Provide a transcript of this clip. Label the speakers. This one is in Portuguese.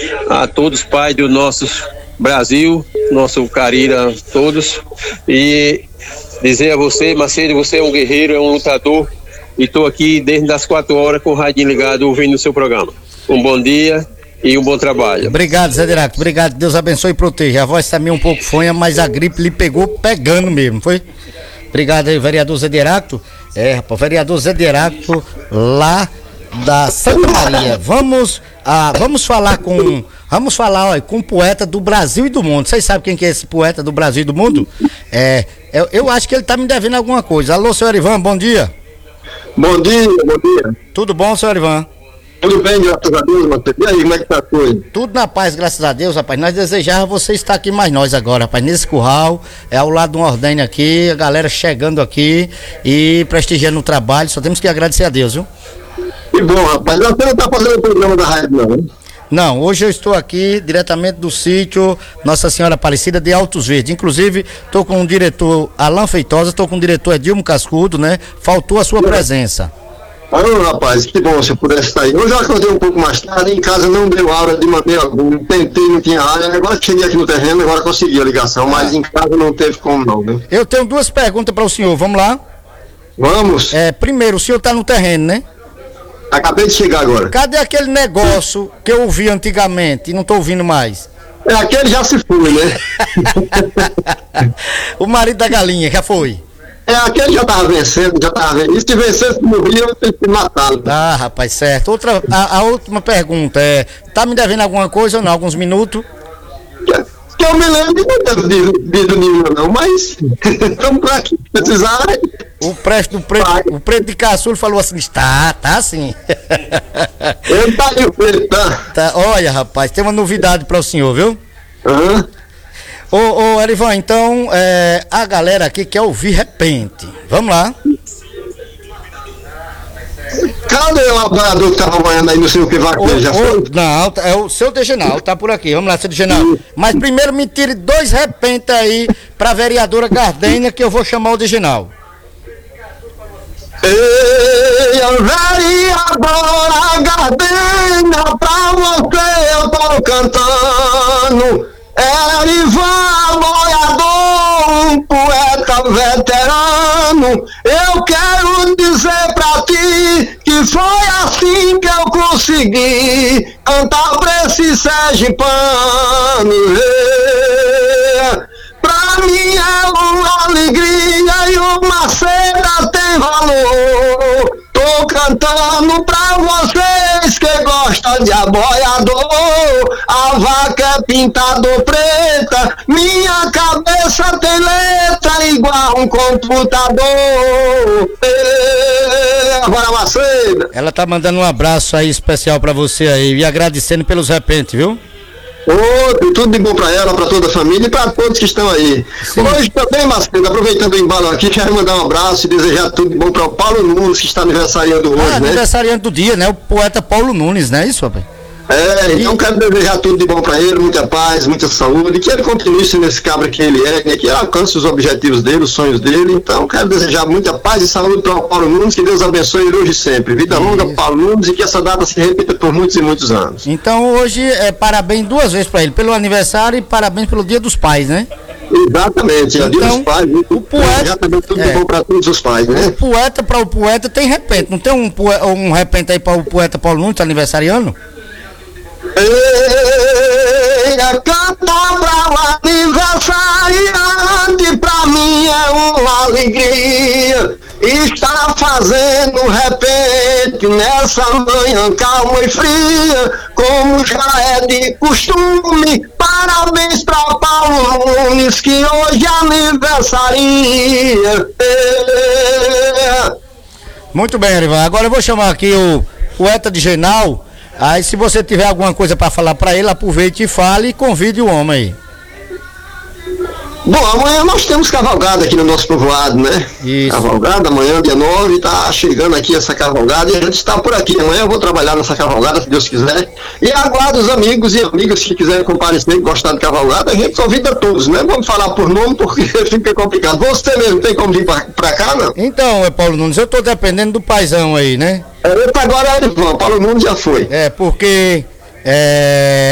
Speaker 1: a todos os pais do nosso Brasil, nosso Carira, todos, e dizer a você, Macedo, você é um guerreiro, é um lutador, e estou aqui desde as 4 horas com o radinho ligado, ouvindo o seu programa. Um bom dia e um bom trabalho.
Speaker 2: Obrigado, Zé Deracto, obrigado, Deus abençoe e proteja. A voz também um pouco fanha, mas a gripe lhe pegou pegando mesmo, foi? Obrigado aí, vereador Zé Deracto. Rapaz, vereador Zé Deracto, lá da Santa Maria. Vamos falar com o poeta do Brasil e do mundo. Vocês sabem quem que é esse poeta do Brasil e do mundo? Eu acho que ele tá me devendo alguma coisa. Alô, senhor Ivan, bom dia.
Speaker 3: Bom dia, bom dia.
Speaker 2: Tudo bom, senhor Ivan?
Speaker 3: Tudo bem, graças a Deus, Matheus. E aí, como é que tá a coisa?
Speaker 2: Tudo na paz, graças a Deus, rapaz. Nós desejávamos você estar aqui mais nós agora, rapaz. Nesse curral, ao lado do Ordem aqui, a galera chegando aqui e prestigiando o trabalho. Só temos que agradecer a Deus, viu?
Speaker 3: Que bom, rapaz. Você não tá fazendo o programa da rádio, não, hein?
Speaker 2: Não, hoje eu estou aqui diretamente do sítio Nossa Senhora Aparecida de Altos Verdes. Inclusive, estou com o diretor Alan Feitosa, estou com o diretor Edilmo Cascudo, né? Faltou a sua presença.
Speaker 3: Rapaz, que bom se eu pudesse estar aí. Eu já acordei um pouco mais tarde, em casa não deu aula de maneira alguma. Tentei, não tinha área. Agora que cheguei aqui no terreno, agora consegui a ligação, mas em casa não teve como não, né?
Speaker 2: Eu tenho 2 perguntas para o senhor, vamos lá?
Speaker 3: Vamos.
Speaker 2: Primeiro, o senhor está no terreno, né?
Speaker 3: Acabei de chegar agora.
Speaker 2: Cadê aquele negócio que eu ouvi antigamente e não estou ouvindo mais?
Speaker 3: Aquele já se foi, né?
Speaker 2: O marido da galinha, já foi?
Speaker 3: Aquele já tava vencendo, E se vencesse, morria, eu tenho que matá-lo.
Speaker 2: Ah, rapaz, certo. A última pergunta tá me devendo alguma coisa ou não? Alguns minutos?
Speaker 3: Que eu me lembro de não ter devido nenhuma, não, mas estamos pra aqui, precisar.
Speaker 2: O preto de caçula falou assim, tá sim.
Speaker 3: Ele tá aí, o preto, tá.
Speaker 2: Olha, rapaz, tem uma novidade para o senhor, viu? Ô, Erivan, então, a galera aqui quer ouvir Repente. Vamos lá.
Speaker 3: Cadê o apoiador que tá trabalhando aí no seu que vai já foi?
Speaker 2: Não, é o seu Degenal, tá por aqui. Vamos lá, seu Degenal. Mas primeiro me tire 2 Repente aí pra vereadora Gardênia, que eu vou chamar o Degenal.
Speaker 3: Ei, vereadora Gardênia, pra você eu tô cantando. Erivan Boiador, um poeta veterano, eu quero dizer pra ti que foi assim que eu consegui cantar pra esse sergipano. Pra mim é uma alegria e o Maceda tem valor. Tô cantando pra vocês que gostam de aboiador. A vaca é pintador preta, minha cabeça tem letra igual um computador. Agora, Maceda.
Speaker 2: Ela tá mandando um abraço aí especial pra você aí e agradecendo pelos Repente, viu?
Speaker 3: Tudo de bom pra ela, pra toda a família e pra todos que estão aí. Sim. Hoje também, Macedo, aproveitando o embalo aqui, quero mandar um abraço e desejar tudo de bom para o Paulo Nunes, que está aniversariando hoje, né?
Speaker 2: Aniversariante do dia, né? O poeta Paulo Nunes, né? Isso, rapaz?
Speaker 3: Então quero desejar tudo de bom para ele, muita paz, muita saúde, que ele continue sendo esse cabra que ele é, né? Que ele alcance os objetivos dele, os sonhos dele. Então quero desejar muita paz e saúde para o Paulo Nunes, que Deus abençoe ele hoje e sempre. Vida longa, Paulo Nunes, e que essa data se repita por muitos e muitos anos.
Speaker 2: Então hoje parabéns 2 vezes para ele, pelo aniversário e parabéns pelo Dia dos Pais, né?
Speaker 3: Exatamente,
Speaker 2: então,
Speaker 3: Dia dos Pais,
Speaker 2: o poeta,
Speaker 3: já também tudo de bom para todos os pais, né?
Speaker 2: Para o poeta tem Repente, não tem um Repente aí para o poeta Paulo Nunes, aniversariano?
Speaker 3: Canta pra o aniversariante, pra mim é uma alegria. Está fazendo repente nessa manhã calma e fria, como já é de costume. Parabéns pra Paulo Nunes, que hoje aniversaria.
Speaker 2: Muito bem, Erivan. Agora eu vou chamar aqui o poeta de Genal. Aí se você tiver alguma coisa para falar para ele, aproveite e fale e convide o homem aí.
Speaker 3: Bom, amanhã nós temos cavalgada aqui no nosso povoado, né?
Speaker 2: Isso.
Speaker 3: Cavalgada, amanhã, dia 9, tá chegando aqui essa cavalgada e a gente está por aqui. Amanhã eu vou trabalhar nessa cavalgada, se Deus quiser. E aguardo os amigos e amigas que quiserem comparecer, gostar de cavalgada, a gente convida todos, né? Vamos falar por nome porque fica complicado. Você mesmo tem como vir pra cá, não?
Speaker 2: Então, Paulo Nunes, eu tô dependendo do paizão aí, né?
Speaker 3: Agora, Paulo Nunes já foi.
Speaker 2: Porque